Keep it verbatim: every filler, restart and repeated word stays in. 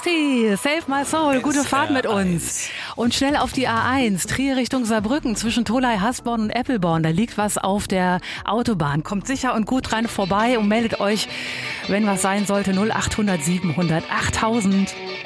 Basti, Save My Soul, gute Fahrt mit uns. Und schnell auf die A eins, Trier Richtung Saarbrücken, zwischen Tholey, Hasborn und Eppelborn. Da liegt was auf der Autobahn. Kommt sicher und gut dran vorbei und meldet euch, wenn was sein sollte, null acht hundert siebenhundert achttausend.